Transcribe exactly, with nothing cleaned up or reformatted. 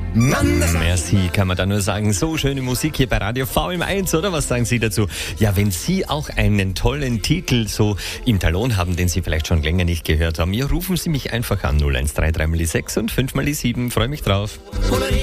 Merci, kann man da nur sagen. So schöne Musik hier bei Radio V M eins, oder? Was sagen Sie dazu? Ja, wenn Sie auch einen tollen Titel so im Talon haben, den Sie vielleicht schon länger nicht gehört haben, ja, rufen Sie mich einfach an. null eins drei drei mal die sechs und fünf mal die sieben. Freue mich drauf.